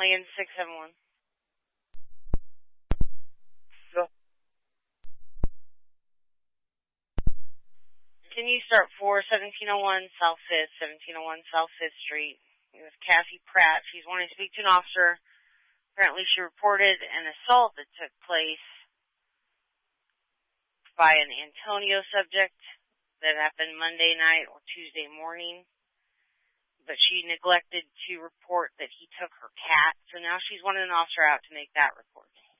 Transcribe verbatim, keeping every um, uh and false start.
Land six seven one. So, Can you start for seventeen oh one South fifth, seventeen oh one South fifth Street? It was Cassie Pratt. She's wanting to speak to an officer. Apparently she reported an assault that took place by an Antonio subject that happened Monday night or Tuesday morning. But she neglected to report that he took her cat, so now she's wanting an officer out to make that report.